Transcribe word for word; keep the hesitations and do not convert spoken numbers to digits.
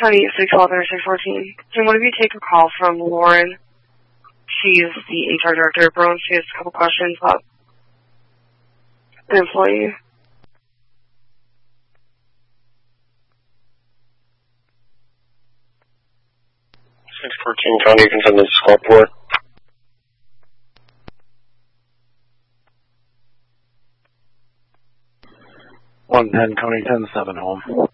Tony, six twelve, six fourteen. Can one of you take a call from Lauren? She's the H R director at Brown. She has a couple questions about an employee. six fourteen, Tony, you can send this to Squad one ten, Coney ten seven home.